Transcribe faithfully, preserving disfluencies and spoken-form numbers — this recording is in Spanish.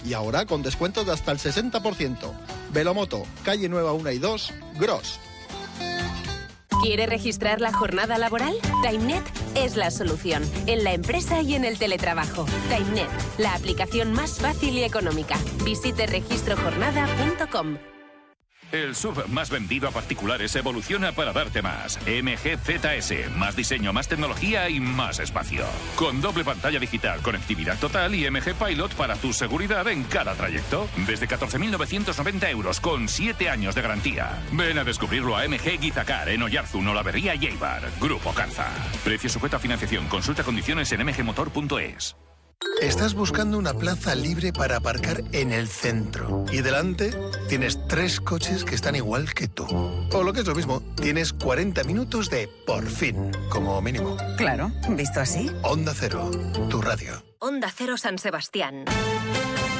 Y ahora con descuentos de hasta el sesenta por ciento. Velomoto, calle Nueva uno y dos, Gros. ¿Quiere registrar la jornada laboral? TimeNet es la solución, en la empresa y en el teletrabajo. TimeNet, la aplicación más fácil y económica. Visite registro jornada punto com. El S U V más vendido a particulares evoluciona para darte más. M G Z S, más diseño, más tecnología y más espacio. Con doble pantalla digital, conectividad total y M G Pilot para tu seguridad en cada trayecto. Desde catorce mil novecientos noventa euros con siete años de garantía. Ven a descubrirlo a M G Guizacar en Oyarzun, Olaverría y Eibar. Grupo Carza. Precio sujeto a financiación. Consulta condiciones en m g motor punto es. Estás buscando una plaza libre para aparcar en el centro y delante tienes tres coches que están igual que tú. O lo que es lo mismo, tienes cuarenta minutos de por fin, como mínimo. Claro, visto así. Onda Cero, tu radio. Onda Cero San Sebastián.